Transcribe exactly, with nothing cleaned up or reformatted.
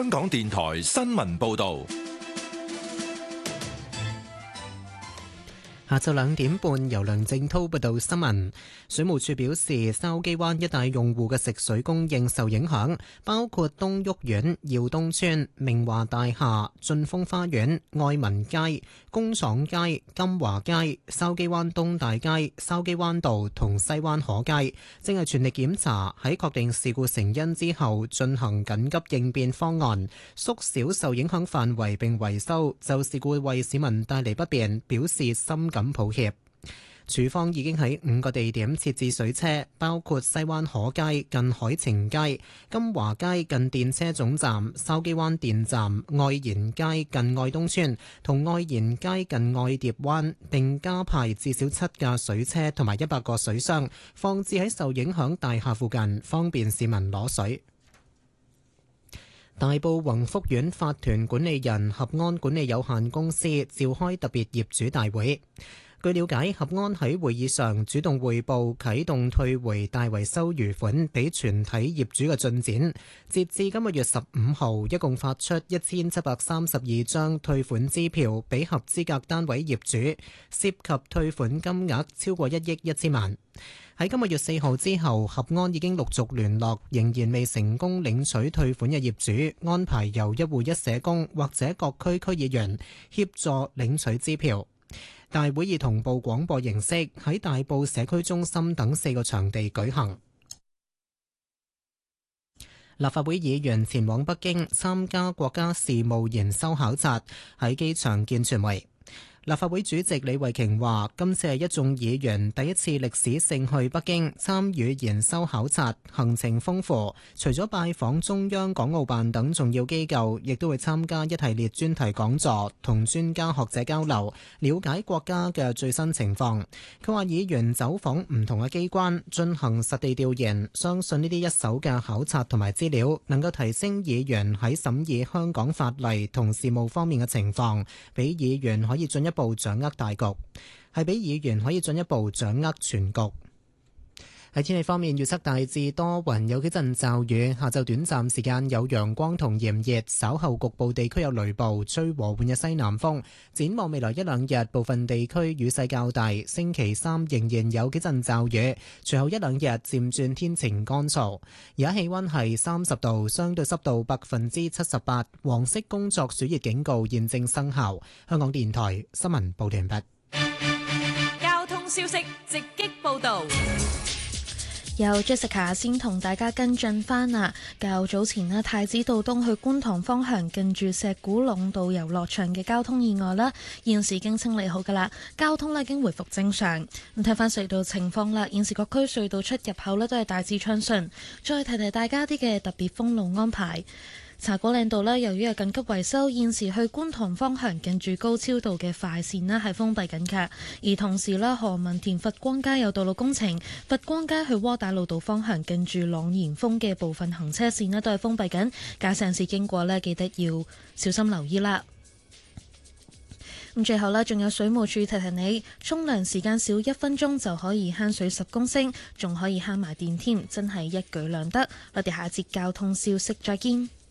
香港電台新聞報道。 下晝兩點半，由梁正滔報道新聞。水務署表示，筲箕灣一帶用戶嘅食水供應受影響，包括東旭苑、耀東村、明華大廈、晉峰花園、愛民街、工廠街、金華街、筲箕灣東大街、筲箕灣道同西灣河街，正係全力檢查，喺確定事故成因之後，進行緊急應變方案，縮小受影響範圍並維修。就事故為市民帶嚟不便，表示深感抱歉。署方已經喺五個地點設置水車，包括西灣河街近海晴街、金華街近電車總站、筲箕灣電站、愛賢街近愛東村同愛賢街近愛蝶灣，並加派至少七架水車同埋一百個水箱，放置喺受影響大廈附近，方便市民攞水。大埔宏福苑法團管理人合安管理有限公司召開特別業主大會。據了解，合安喺會議上主動匯報啟動退回大維修餘款俾全體業主嘅進展。截至今個月十五號，一共發出一千七百三十二張退款支票俾合資格單位業主，涉及退款金額超過一億一千萬。喺今個月四號之後，合安已經陸續聯絡仍然未成功領取退款嘅業主，安排由一戶一社工或者各區區議員協助領取支票。大會以同步廣播形式喺大埔社區中心等四個場地舉行。立法會議員前往北京參加國家事務研修考察，喺機場見傳媒。立法會主席李慧瓊話：今次係一眾議員第一次歷史性去北京參與研修考察，行程豐富。除咗拜訪中央港澳辦等重要機構，亦都會參加一系列專題講座，同專家學者交流，了解國家嘅最新情況。佢話議員走訪唔同嘅機關，進行實地調研，相信呢啲一手嘅考察同埋資料，能夠提升議員喺審議香港法例同事務方面嘅情況，俾議員可以進一步部掌握大局，係俾議員可以進一步掌握全局。喺天氣方面，預測大致多雲，有幾陣驟雨，下晝短暫時間有陽光同炎熱，稍後局部地區有雷暴，吹和緩嘅西南風。展望未來一兩日，部分地區雨勢較大，星期三仍然有幾陣驟雨，隨後一兩日漸轉天晴乾燥。而家氣溫係三十度，相對濕度百分之七十八，黃色工作暑熱警告現正生效。香港電台新聞報道完畢。 交通消息直擊報道。 由 Jessica 先同大家跟進返啊，較早前咧太子道東去觀塘方向近住石鼓壟道遊樂場嘅交通意外啦，現時已經清理好噶啦，交通咧已經回復正常。咁睇翻隧道情況啦，現時各區隧道出入口咧都係大致暢順。再提提大家啲嘅特別封路安排。茶果嶺道咧，由於有緊急維修，現時去觀塘方向近住高超道嘅快線咧係封閉緊㗎。而同時咧，何文田佛光街有道路工程，佛光街去窩打老道方向近住朗然峰嘅部分行車線咧都係封閉緊。駕駛人士經過咧，記得要小心留意啦。咁最後呢，仲有水務署提提你，沖涼時間少一分鐘就可以慳水十公升，仲可以慳埋電添，真係一舉兩得。我哋下節交通消息再見。